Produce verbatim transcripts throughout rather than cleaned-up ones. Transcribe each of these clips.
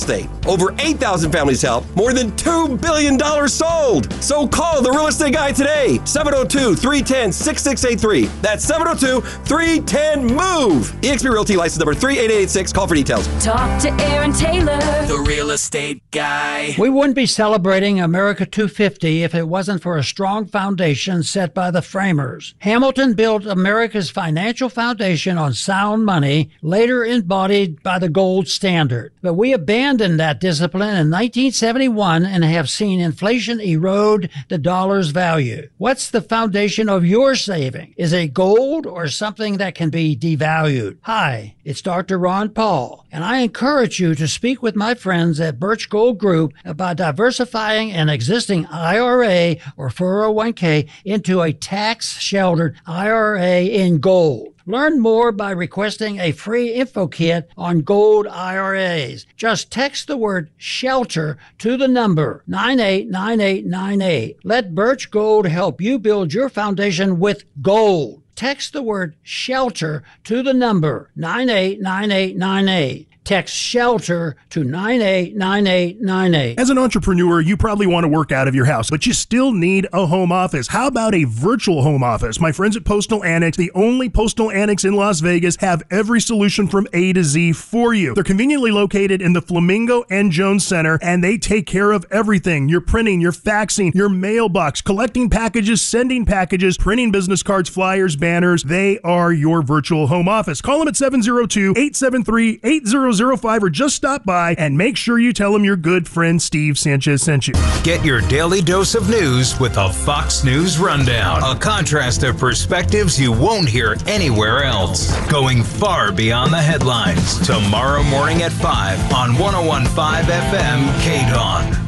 estate. Over eight thousand families helped, more than two billion dollars sold. So call the Real Estate Guy today, seven oh two, three one zero, six six eight three. That's seven oh two, three one zero, MOVE. eXp Realty license number three eight eight eight six. Call for details. Talk to Aaron Taylor, the Real Estate Guy. We wouldn't be celebrating America two fifty if it wasn't for a strong foundation set by the framers. Hamilton built America's financial foundation on sound money, later embodied by the gold standard. But we abandoned that discipline in nineteen seventy-one and have seen inflation erode the dollar's value. What's the foundation of your saving? Is it gold or something that can be devalued? Hi, it's Doctor Ron Paul, and I encourage you to speak with my friends at Birch Gold Group about diversifying an existing I R A or four oh one k into a tax-sheltered I R A in gold. Learn more by requesting a free info kit on gold I R As. Just text the word SHELTER to the number nine eight nine eight nine eight. Let Birch Gold help you build your foundation with gold. Text the word SHELTER to the number nine eight nine eight nine eight. Text SHELTER to nine eight nine eight nine eight. As an entrepreneur, you probably want to work out of your house, but you still need a home office. How about a virtual home office? My friends at Postal Annex, the only postal annex in Las Vegas, have every solution from A to Z for you. They're conveniently located in the Flamingo and Jones Center, and they take care of everything. Your printing, your faxing, your mailbox, collecting packages, sending packages, printing business cards, flyers, banners. They are your virtual home office. Call them at seven oh two, eight seven three, eight zero zero five or just stop by and make sure you tell them your good friend Steve Sanchez sent you. Get your daily dose of news with a Fox News Rundown. A contrast of perspectives you won't hear anywhere else. Going far beyond the headlines. Tomorrow morning at five on one oh one point five F M K D O N.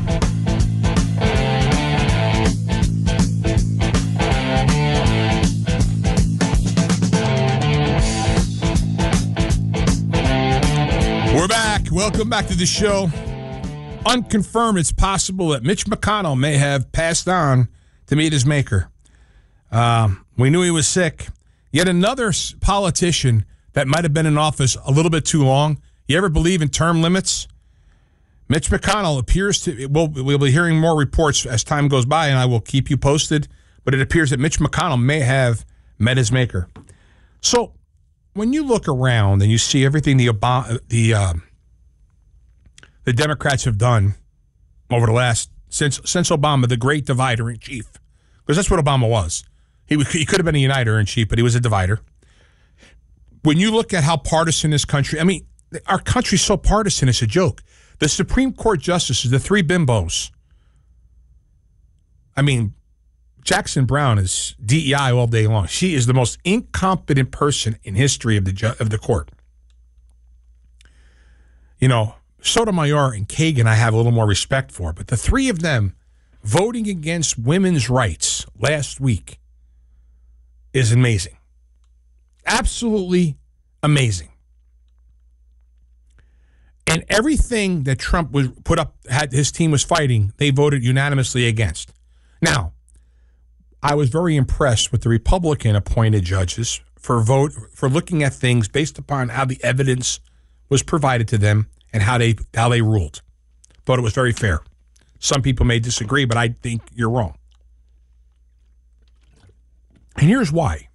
We're back. Welcome back to the show. Unconfirmed, it's possible that Mitch McConnell may have passed on to meet his maker. Um, we knew he was sick. Yet another politician that might have been in office a little bit too long. You ever believe in term limits? Mitch McConnell appears to, we'll, we'll be hearing more reports as time goes by, and I will keep you posted, but it appears that Mitch McConnell may have met his maker. So, when you look around and you see everything the Obama, the uh, the Democrats have done over the last since since Obama, the great divider in chief, because that's what Obama was. He he could have been a uniter in chief, but he was a divider. When you look at how partisan this country, I mean, our country's so partisan, it's a joke. The Supreme Court justices, the three bimbos. I mean, Jackson Brown is D E I all day long. She is the most incompetent person in history of the ju- of the court. You know, Sotomayor and Kagan I have a little more respect for, but the three of them voting against women's rights last week is amazing. Absolutely amazing. And everything that Trump was put up, had his team was fighting, they voted unanimously against. Now, I was very impressed with the Republican-appointed judges for vote for looking at things based upon how the evidence was provided to them and how they how they ruled. Thought it was very fair. Some people may disagree, but I think you're wrong. And here's why.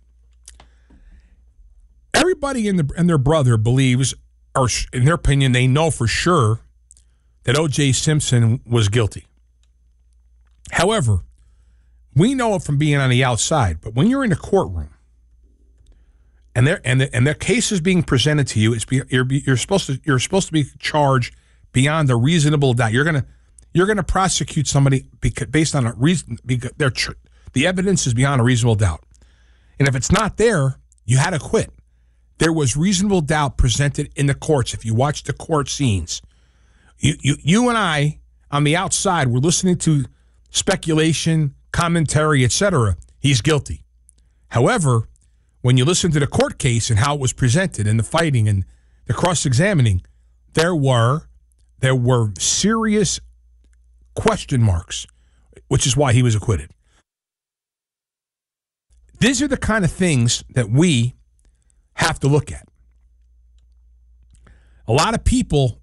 Everybody in the and their brother believes, or in their opinion, they know for sure that O J Simpson was guilty. However, we know it from being on the outside, but when you're in the courtroom and there and the, and their case is being presented to you, it's be, you're you're supposed to you're supposed to be charged beyond a reasonable doubt. You're gonna you're gonna prosecute somebody because, based on a reason because they're tr- the evidence is beyond a reasonable doubt, and if it's not there, you had to quit. There was reasonable doubt presented in the courts. If you watch the court scenes, you you you and I on the outside were listening to speculation, commentary, et cetera. He's guilty. However, when you listen to the court case and how it was presented and the fighting and the cross-examining, there were there were serious question marks, which is why he was acquitted. These are the kind of things that we have to look at. A lot of people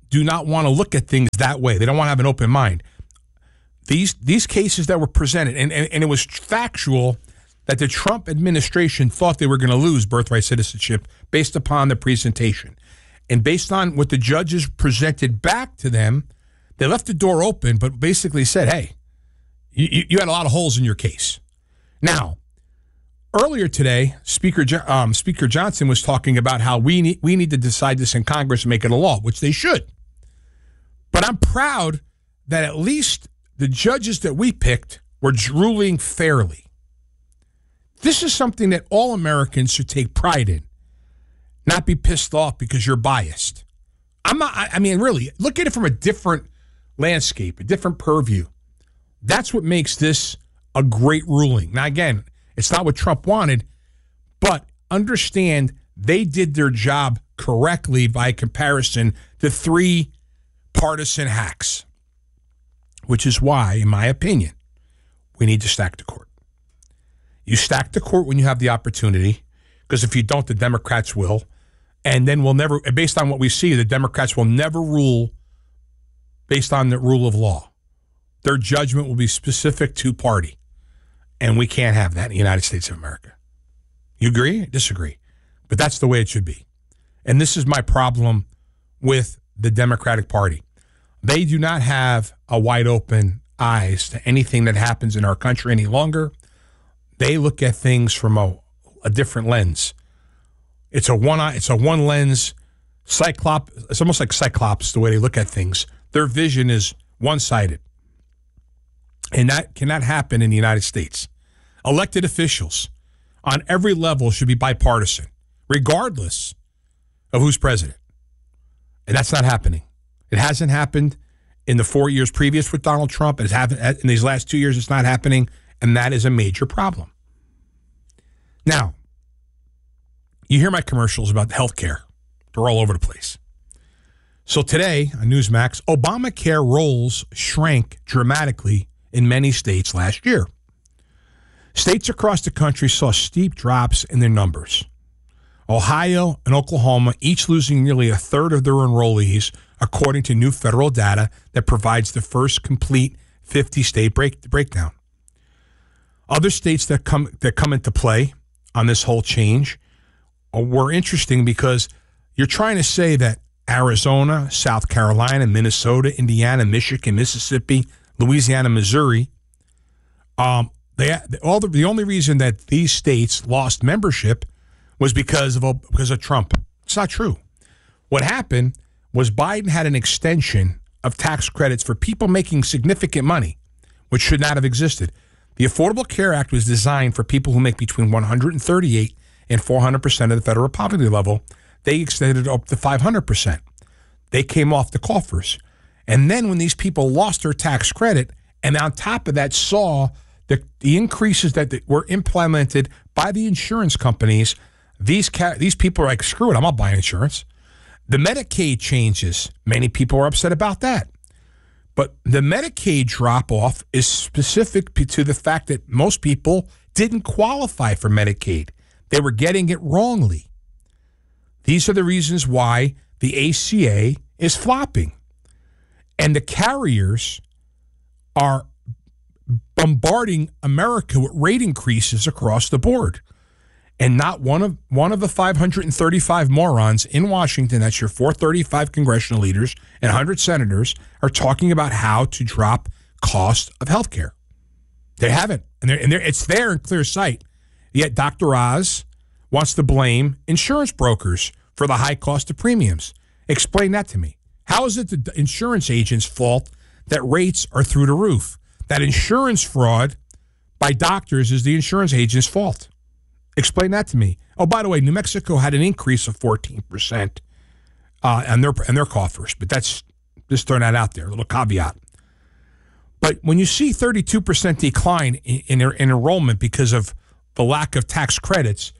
do not want to look at things that way. They don't want to have an open mind. These these cases that were presented, and, and, and it was factual that the Trump administration thought they were going to lose birthright citizenship based upon the presentation. And based on what the judges presented back to them, they left the door open, but basically said, hey, you, you had a lot of holes in your case. Now, earlier today, Speaker um, Speaker Johnson was talking about how we need, we need to decide this in Congress and make it a law, which they should. But I'm proud that at least the judges that we picked were ruling fairly. This is something that all Americans should take pride in, not be pissed off because you're biased. I'm not, I mean, really, look at it from a different landscape, a different purview. That's what makes this a great ruling. Now, again, it's not what Trump wanted, but understand they did their job correctly by comparison to three partisan hacks, which is why, in my opinion, we need to stack the court. You stack the court when you have the opportunity, because if you don't, the Democrats will. And then we'll never, based on what we see, the Democrats will never rule based on the rule of law. Their judgment will be specific to party. And we can't have that in the United States of America. You agree? Disagree? But that's the way it should be. And this is my problem with the Democratic Party. They do not have a wide open eyes to anything that happens in our country any longer. They look at things from a, a different lens. It's a one eye, it's a one lens cyclops. It's almost like Cyclops, the way they look at things. Their vision is one-sided. And that cannot happen in the United States. Elected officials on every level should be bipartisan, regardless of who's president. And that's not happening. It hasn't happened in the four years previous with Donald Trump. It's happened in these last two years. It's not happening, and that is a major problem. Now, you hear my commercials about health care. They're all over the place. So today on Newsmax, Obamacare rolls shrank dramatically in many states last year. States across the country saw steep drops in their numbers. Ohio and Oklahoma each losing nearly a third of their enrollees, according to new federal data that provides the first complete fifty-state break, breakdown. Other states that come that come into play on this whole change were interesting because you're trying to say that Arizona, South Carolina, Minnesota, Indiana, Michigan, Mississippi, Louisiana, Missouri, um, they all the, the only reason that these states lost membership was because of because of Trump. It's not true. What happened was Biden had an extension of tax credits for people making significant money, which should not have existed. The Affordable Care Act was designed for people who make between one hundred thirty-eight and four hundred percent of the federal poverty level. They extended it up to five hundred percent. They came off the coffers. And then when these people lost their tax credit, and on top of that saw the, the increases that were implemented by the insurance companies, these ca- these people are like, screw it, I'm not buying insurance. The Medicaid changes, many people are upset about that. But the Medicaid drop-off is specific to the fact that most people didn't qualify for Medicaid. They were getting it wrongly. These are the reasons why the A C A is flopping. And the carriers are bombarding America with rate increases across the board. And not one of one of the five hundred thirty-five morons in Washington, that's your four hundred thirty-five congressional leaders and one hundred senators, are talking about how to drop cost of health care. They haven't. And, they're, and they're, it's there in clear sight. Yet Doctor Oz wants to blame insurance brokers for the high cost of premiums. Explain that to me. How is it the insurance agent's fault that rates are through the roof? That insurance fraud by doctors is the insurance agent's fault. Explain that to me. Oh, by the way, New Mexico had an increase of fourteen percent uh, on their on their coffers, but that's just throwing that out there, a little caveat. But when you see thirty-two percent decline in, in, in enrollment because of the lack of tax credits,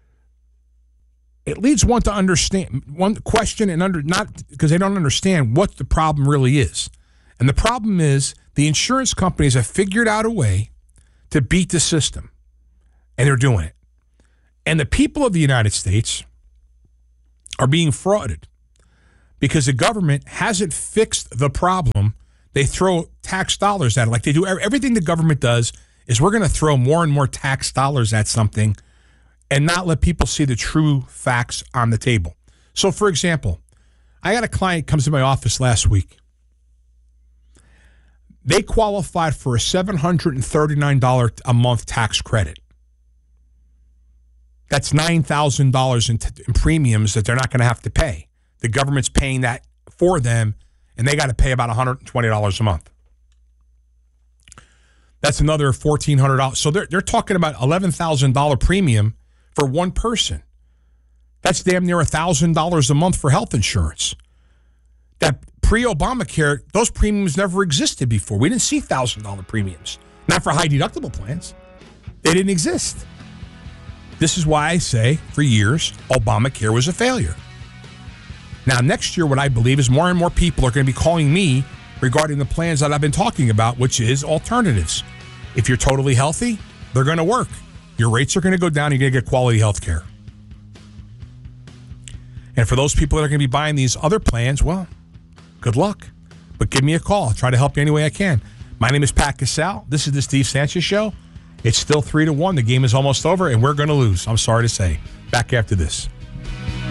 it leads one to understand, one question and under not because they don't understand what the problem really is. And the problem is the insurance companies have figured out a way to beat the system, and they're doing it. And the people of the United States are being frauded because the government hasn't fixed the problem. They throw tax dollars at it like they do. Everything the government does is we're going to throw more and more tax dollars at something and not let people see the true facts on the table. So, for example, I had a client comes to my office last week. They qualified for a seven hundred thirty-nine dollars a month tax credit. That's nine thousand dollars in, t- in premiums that they're not going to have to pay. The government's paying that for them, and they got to pay about one hundred twenty dollars a month. That's another fourteen hundred dollars. So they're, they're talking about eleven thousand dollars premium for one person. That's damn near one thousand dollars a month for health insurance. That pre-Obamacare, those premiums never existed before. We didn't see one thousand dollars premiums. Not for high deductible plans. They didn't exist. This is why I say, for years, Obamacare was a failure. Now, next year, what I believe is more and more people are going to be calling me regarding the plans that I've been talking about, which is alternatives. If you're totally healthy, they're going to work. Your rates are going to go down. You're going to get quality health care. And for those people that are going to be buying these other plans, well, good luck. But give me a call. I'll try to help you any way I can. My name is Pat Casale. This is the Steve Sanchez Show. It's still three to one. The game is almost over, and we're going to lose. I'm sorry to say. Back after this.